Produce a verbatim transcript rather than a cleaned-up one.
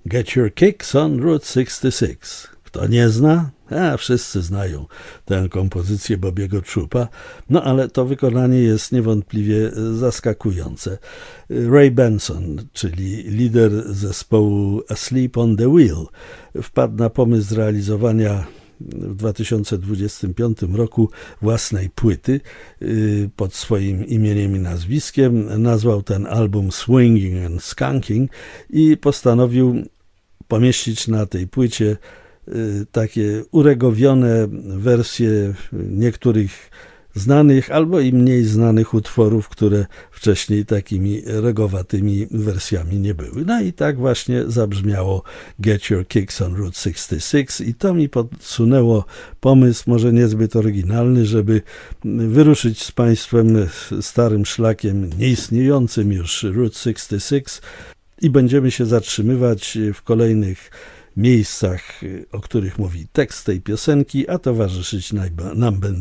Get Your Kicks on Route sześćdziesiąt sześć. Kto nie zna? A, wszyscy znają tę kompozycję Bobiego Troupa, no ale to wykonanie jest niewątpliwie zaskakujące. Ray Benson, czyli lider zespołu Asleep on the Wheel, wpadł na pomysł zrealizowania w dwa tysiące dwudziestym piątym roku własnej płyty pod swoim imieniem i nazwiskiem. Nazwał ten album Swinging and Skunking i postanowił pomieścić na tej płycie takie uregowione wersje niektórych znanych albo i mniej znanych utworów, które wcześniej takimi regowatymi wersjami nie były. No i tak właśnie zabrzmiało Get Your Kicks on Route sześćdziesiąt sześć i to mi podsunęło pomysł, może niezbyt oryginalny, żeby wyruszyć z Państwem starym szlakiem, nieistniejącym już Route sześćdziesiąt sześć i będziemy się zatrzymywać w kolejnych miejscach, o których mówi tekst tej piosenki, a towarzyszyć nam będą